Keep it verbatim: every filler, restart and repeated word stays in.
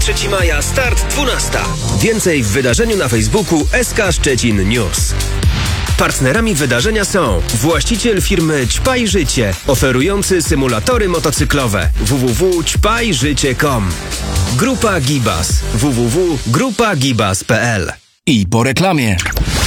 trzeciego maja, start dwunasta. Więcej w wydarzeniu na Facebooku S K Szczecin News. Partnerami wydarzenia są właściciel firmy Ćpaj Życie, oferujący symulatory motocyklowe w w w kropka ćpaj życie kropka com. Grupa Gibas w w w kropka grupa gibas kropka p l. I po reklamie.